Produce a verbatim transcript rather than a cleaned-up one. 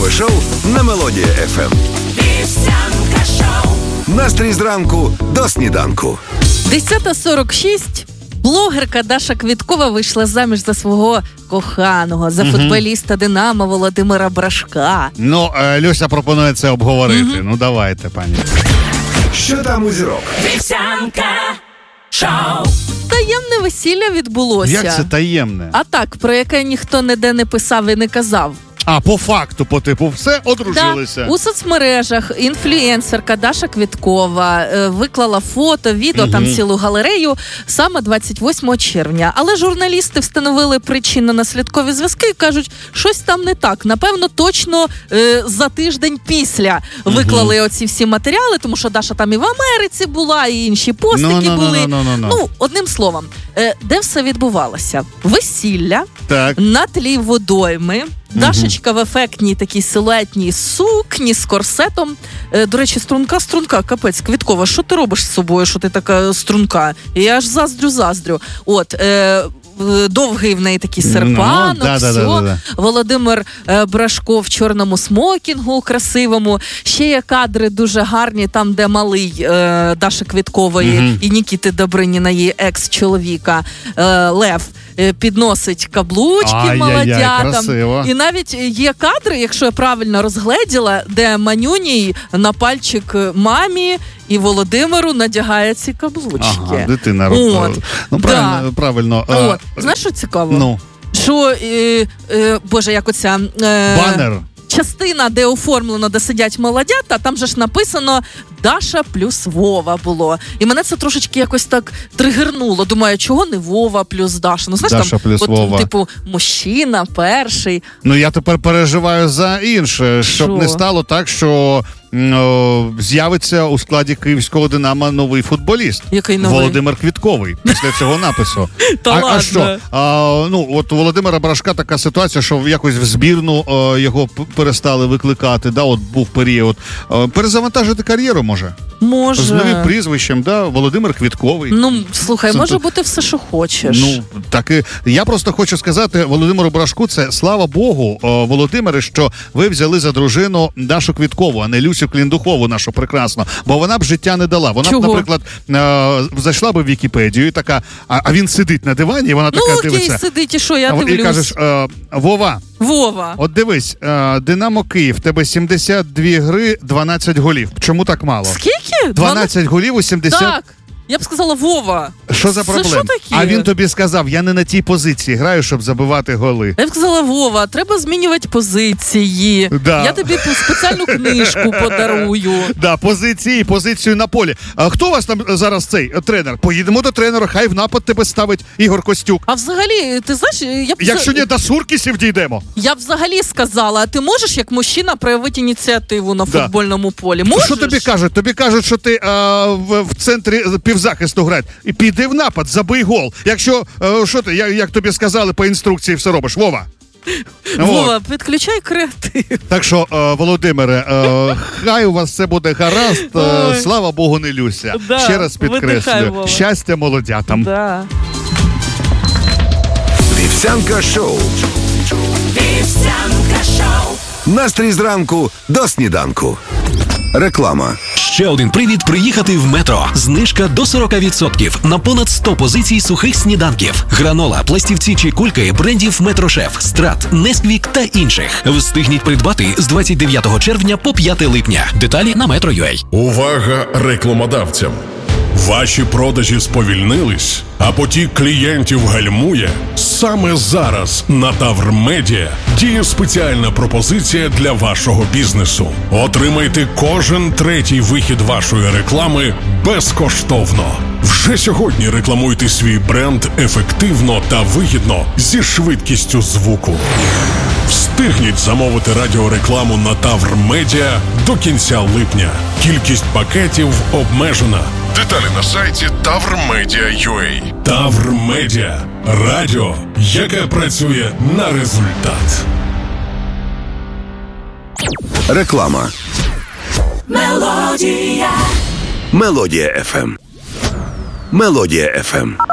Шоу на Мелодія еф ем. Вівсянка шоу. Настрій зранку до сніданку. десята сорок шість. Блогерка Даша Квіткова вийшла заміж за свого коханого, за угу. футболіста «Динамо» Володимира Брашка. Ну, Люся пропонує це обговорити. Угу. Ну, давайте, пані. Що там у зірок? Вівсянка шоу. Таємне весілля відбулося. Як це таємне? А так, про яке ніхто ніде не писав і не казав. А, по факту, по типу, все одружилися. Да. У соцмережах інфлюенсерка Даша Квіткова е, виклала фото, відео, угу. там цілу галерею, саме двадцять восьмого червня. Але журналісти встановили причинно-наслідкові зв'язки і кажуть, щось там не так. Напевно, точно е, за тиждень після угу. виклали оці всі матеріали, тому що Даша там і в Америці була, і інші постики no, no, були. No, no, no, no. Ну, одним словом, е, де все відбувалося? Весілля так. на тлі водойми. Дашечка в ефектній такій силуетній сукні з корсетом. Е, до речі, струнка-струнка, капець, Квіткова, що ти робиш з собою, що ти така струнка? Я аж заздрю-заздрю. От, е, довгий в неї такий серпанок, ну, да, все. Да, да, да. Володимир е, Брашко в чорному смокінгу красивому. Ще є кадри дуже гарні, там, де малий е, Даші Квіткової угу. і Нікіти Добриніна, її екс-чоловіка, е, Лев, е, підносить каблучки молодятам. І навіть є кадри, якщо я правильно розгледіла, де Манюній на пальчик мамі і Володимиру надягає ці каблучки. Ага, дитина. От. Ну, правильно. Да. правильно. От. Знаєш, що цікаво? Ну. Що, е, е, боже, як оця... Е, банер. Частина, де оформлено, де сидять молодята, там же ж написано Даша плюс Вова було. І мене це трошечки якось так тригернуло. Думаю, чого не Вова плюс Даша? Ну, знаєш, Даша там, плюс от, Вова. Типу, мужчина, перший. Ну, я тепер переживаю за інше, щоб Шо? не стало так, що о, з'явиться у складі київського «Динамо» новий футболіст. Який новий? Володимир Квітковий, після цього напису. Та а, ладно. а що? А, ну, от у Володимира Брашка така ситуація, що якось в збірну о, його перестали викликати, да, от був період. О, перезавантажити кар'єру може? Може. З новим прізвищем, да, Володимир Квітковий. Ну, слухай, це може то... бути все, що хочеш. Ну, так і я просто хочу сказати Володимиру Брашку, це слава Богу, о, Володимире, що ви взяли за дружину Дашу Квіткову, а не Люсю Кліндухову нашу прекрасну, бо вона б життя не дала. Вона Чого? б, наприклад, е, зайшла б в Вікіпедію і така, а, а він сидить на дивані, і вона ну, така окей, дивиться. сидить, і що, я а, дивлюсь. І кажеш, е, Вова, Вова. от дивись, е, Динамо Київ, в тебе сімдесят дві гри, дванадцять голів. Чому так мало? Скільки? дванадцять голів у сімдесят... Так. Я б сказала Вова. Що за проблема? Це що таке? А він тобі сказав, я не на тій позиції граю, щоб забивати голи. Я б сказала, Вова, треба змінювати позиції. Да. Я тобі спеціальну книжку подарую. Да, позиції, позицію на полі. А хто у вас там зараз цей тренер? Поїдемо до тренера, хай в напад тебе ставить Ігор Костюк. А взагалі, ти знаєш, я б... Якщо не до Суркісів дійдемо. Я б взагалі сказала, а ти можеш як мужчина проявити ініціативу на да. футбольному полі? Можеш? Що тобі кажуть? Тобі кажуть, що ти а, в, в центрі півзахисту граєш. І піди в напад, забий гол. Якщо, а, що ти, як, як тобі сказали по інструкції, все робиш. Вова. Вова, вот. Підключай креатив. Так що, е, Володимире, е, хай у вас все буде гаразд. Е, слава Богу, не Люся. Да, ще раз підкреслюю. Щастя молодятам. Да. Вівсянка шоу. Вівсянка шоу. Настрій зранку до сніданку. Реклама. Ще один привід приїхати в Метро. Знижка до сорок відсотків на понад сто позицій сухих сніданків. Гранола, пластівці чи кульки брендів Метрошеф, Страт, Несквік та інших. Встигніть придбати з двадцять дев'ятого червня по п'яте липня. Деталі на Metro.ua. Увага рекламодавцям! Ваші продажі сповільнились, а потік клієнтів гальмує? Саме зараз на Тавр Медіа діє спеціальна пропозиція для вашого бізнесу. Отримайте кожен третій вихід вашої реклами безкоштовно. Вже сьогодні рекламуйте свій бренд ефективно та вигідно зі швидкістю звуку. Встигніть замовити радіорекламу на Тавр Медіа до кінця липня. Кількість пакетів обмежена. Деталі на сайті тавр медіа крапка ю а. Тавр Медіа. Радіо, яке працює на результат. Реклама. Мелодія. Мелодія еф ем. Мелодія еф ем.